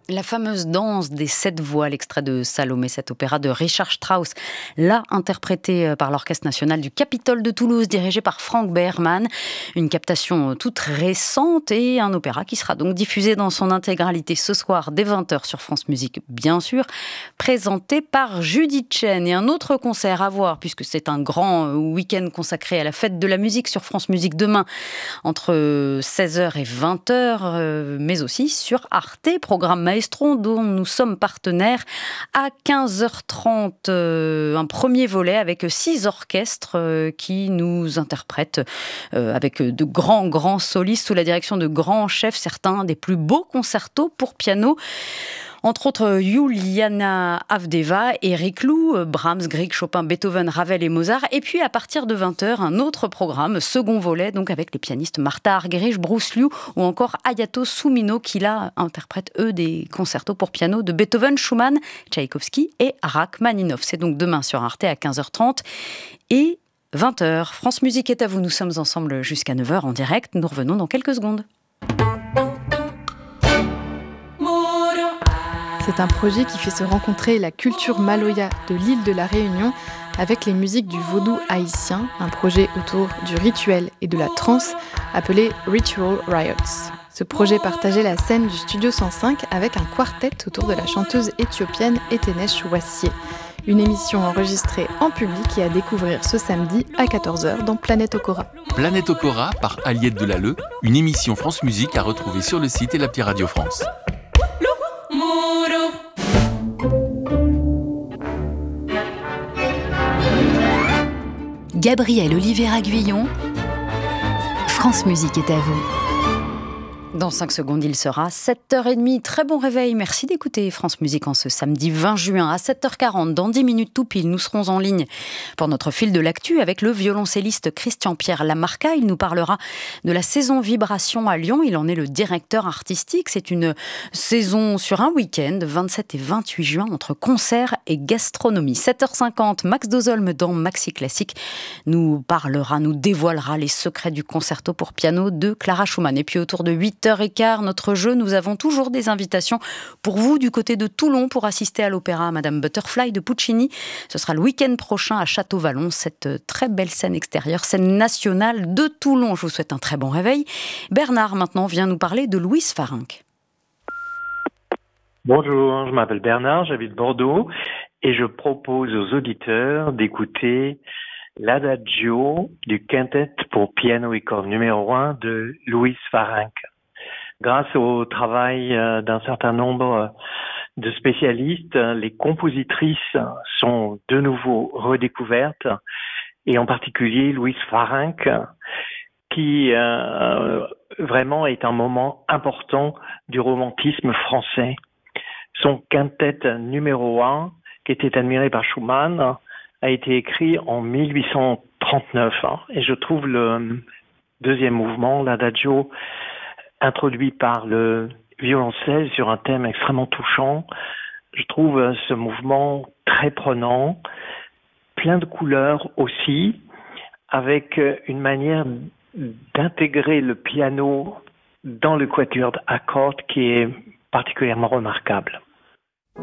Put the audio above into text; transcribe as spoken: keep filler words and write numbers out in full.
La fameuse danse des sept voix, l'extrait de Salomé, cet opéra de Richard Strauss, là interprété par l'Orchestre national du Capitole de Toulouse, dirigé par Frank Behrmann. Une captation toute récente et un opéra qui sera donc diffusé dans son intégralité ce soir dès vingt heures sur France Musique, bien sûr, présenté par Judith Chen. Et un autre concert à voir, puisque c'est un grand week-end consacré à la fête de la musique sur France Musique demain, entre seize heures et vingt heures, mais aussi sur Arte, programme maestro dont nous sommes partenaires. À quinze heures trente, euh, un premier volet avec six orchestres euh, qui nous interprètent euh, avec de grands, grands solistes sous la direction de grands chefs, certains des plus beaux concertos pour piano. Entre autres, Juliana Avdeva, Eric Lou, Brahms, Grieg, Chopin, Beethoven, Ravel et Mozart. Et puis, à partir de vingt heures, un autre programme, second volet, donc avec les pianistes Martha Argerich, Bruce Liu ou encore Hayato Sumino, qui là interprètent, eux, des concertos pour piano de Beethoven, Schumann, Tchaïkovski et Rachmaninov. C'est donc demain sur Arte à quinze heures trente et vingt heures. France Musique est à vous. Nous sommes ensemble jusqu'à neuf heures en direct. Nous revenons dans quelques secondes. C'est un projet qui fait se rencontrer la culture maloya de l'île de la Réunion avec les musiques du vaudou haïtien, un projet autour du rituel et de la trance appelé Ritual Riots. Ce projet partageait la scène du Studio cent cinq avec un quartet autour de la chanteuse éthiopienne Etenesh Wassier. Une émission enregistrée en public et à découvrir ce samedi à quatorze heures dans Planète Okora. Planète Okora par Aliette Delalleux, une émission France Musique à retrouver sur le site et l'appli Radio France. Gabriel Oliveira-Guillon, France Musique est à vous. Dans cinq secondes, il sera sept heures trente. Très bon réveil. Merci d'écouter France Musique en ce samedi vingt juin à sept heures quarante. Dans dix minutes tout pile, nous serons en ligne pour notre fil de l'actu avec le violoncelliste Christian-Pierre Lamarca. Il nous parlera de la saison Vibration à Lyon. Il en est le directeur artistique. C'est une saison sur un week-end, vingt-sept et vingt-huit juin, entre concerts et gastronomie. sept heures cinquante, Max Dozolme dans Maxi Classique nous parlera, nous dévoilera les secrets du concerto pour piano de Clara Schumann. Et puis autour de huit heures quinze, notre jeu, nous avons toujours des invitations pour vous du côté de Toulon pour assister à l'opéra Madame Butterfly de Puccini. Ce sera le week-end prochain à Château-Vallon, cette très belle scène extérieure, scène nationale de Toulon. Je vous souhaite un très bon réveil. Bernard, maintenant, vient nous parler de Louis Farinck. Bonjour, je m'appelle Bernard, j'habite Bordeaux et je propose aux auditeurs d'écouter l'Adagio du quintet pour piano et cordes numéro un de Louis Farinck. Grâce au travail d'un certain nombre de spécialistes, les compositrices sont de nouveau redécouvertes, et en particulier Louise Farinck, qui euh, vraiment est un moment important du romantisme français. Son quintet numéro un, qui était admiré par Schumann, a été écrit en mille huit cent trente-neuf, hein, et je trouve le deuxième mouvement, l'Adagio, introduit par le violoncelle sur un thème extrêmement touchant. Je trouve ce mouvement très prenant, plein de couleurs aussi, avec une manière d'intégrer le piano dans le quatuor à cordes qui est particulièrement remarquable.